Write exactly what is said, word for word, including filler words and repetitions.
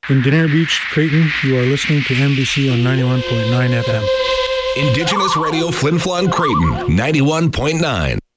In Dania Beach, Creighton, you are listening to M B C on ninety-one point nine F M. Indigenous Radio Flin Flon Creighton, ninety-one point nine.